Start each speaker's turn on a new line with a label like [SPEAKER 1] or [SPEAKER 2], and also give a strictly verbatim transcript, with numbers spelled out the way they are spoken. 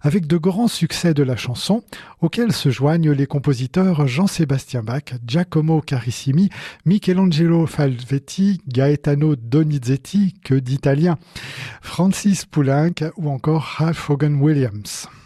[SPEAKER 1] avec de grands succès de la chanson, auxquels se joignent les compositeurs Jean-Sébastien Bach, Giacomo Carissimi, Michelangelo Falvetti, Gaetano Donizetti, que d'Italiens, Francis Poulenc ou encore Ralph Vaughan Williams.